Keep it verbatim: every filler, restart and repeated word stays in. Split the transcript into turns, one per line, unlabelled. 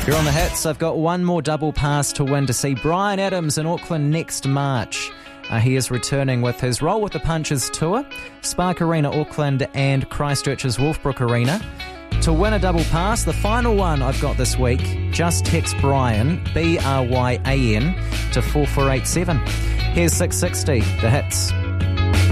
You're on the hits. I've got one more double pass to win to see Bryan Adams in Auckland next March. Uh, he is returning with his Roll with the Punches tour, Spark Arena Auckland and Christchurch's Wolfbrook Arena. To win a double pass, the final one I've got this week, just text Bryan, B R Y A N, to four four eight seven. Here's six sixty, the hits.